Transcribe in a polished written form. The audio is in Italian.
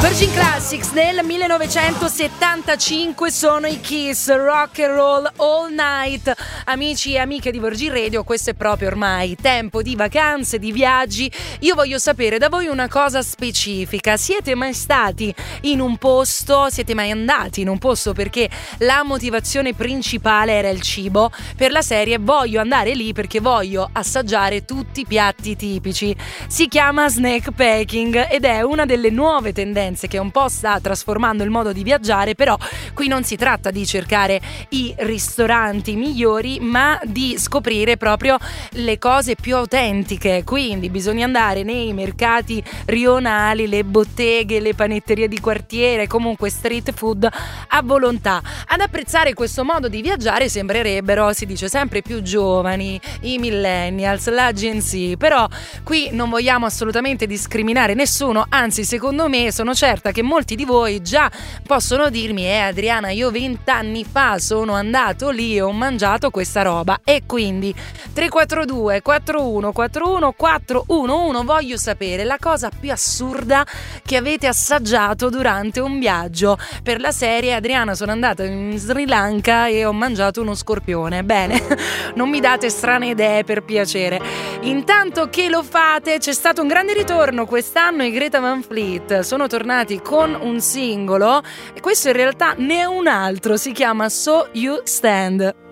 Virgin Classics nel 1975 sono i Kiss, Rock and Roll All Night. Amici e amiche di Virgin Radio, questo è proprio ormai tempo di vacanze, di viaggi. Io voglio sapere da voi una cosa specifica: siete mai stati in un posto, siete mai andati in un posto perché la motivazione principale era il cibo? Per la serie voglio andare lì perché voglio assaggiare tutti i piatti tipici. Si chiama snack packing ed è una delle nuove tendenze che un po' sta trasformando il modo di viaggiare. Però qui non si tratta di cercare i ristoranti migliori, ma di scoprire proprio le cose più autentiche. Quindi bisogna andare nei mercati rionali, le botteghe, le panetterie di quartiere, comunque street food a volontà. Ad apprezzare questo modo di viaggiare sembrerebbero, si dice, sempre più giovani, i millennials, la Gen Z. Però qui non vogliamo assolutamente discriminare nessuno, anzi secondo me sono certa che molti di voi già possono dirmi: Adriana, io 20 anni fa sono andato lì e ho mangiato questa roba. E quindi 342 41 41 411, voglio sapere la cosa più assurda che avete assaggiato durante un viaggio. Per la serie Adriana, sono andata in Sri Lanka e ho mangiato uno scorpione. Bene, non mi date strane idee, per piacere. Intanto che lo fate, c'è stato un grande ritorno quest'anno. I Greta Van Fleet sono tornati con un singolo e questo in realtà ne è un altro, si chiama So You Stand.